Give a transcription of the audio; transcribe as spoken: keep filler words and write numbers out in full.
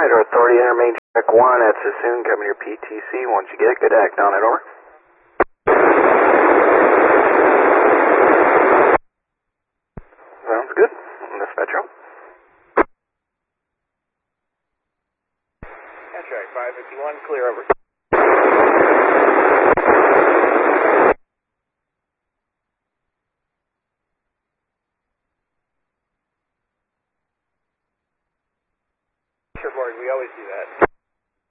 Alright, our authority enter main check one at Sassoon, coming to your P T C. Once you get it, good act on it, over. Sounds good. This Metro. Track five fifty-one, clear over. Sure, board, we always do that.